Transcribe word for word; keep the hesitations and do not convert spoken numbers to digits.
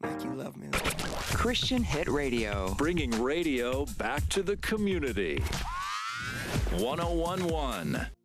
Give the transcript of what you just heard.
like you love me. Christian Hit Radio. Bringing radio back to the community. one oh one point one